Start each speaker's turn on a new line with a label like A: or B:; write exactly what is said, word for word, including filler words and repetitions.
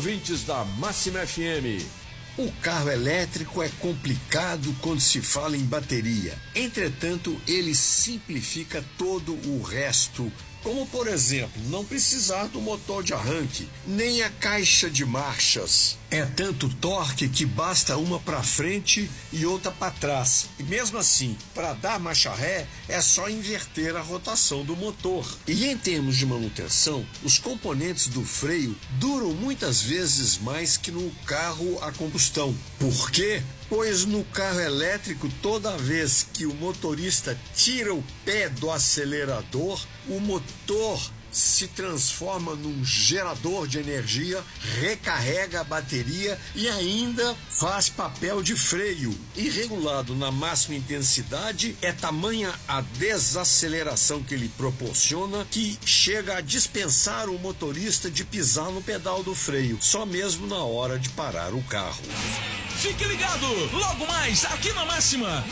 A: ouvintes da Máxima F M.
B: O carro elétrico é complicado quando se fala em bateria. Entretanto, ele simplifica todo o resto, como, por exemplo, não precisar do motor de arranque, nem a caixa de marchas. É tanto torque que basta uma para frente e outra para trás. E mesmo assim, para dar marcha ré, é só inverter a rotação do motor. E em termos de manutenção, os componentes do freio duram muitas vezes mais que no carro a combustão. Por quê? Pois no carro elétrico, toda vez que o motorista tira o pé do acelerador, o motor se transforma num gerador de energia, recarrega a bateria e ainda faz papel de freio. E regulado na máxima intensidade, é tamanha a desaceleração que ele proporciona que chega a dispensar o motorista de pisar no pedal do freio, só mesmo na hora de parar o carro.
C: Fique ligado, logo mais aqui na Máxima,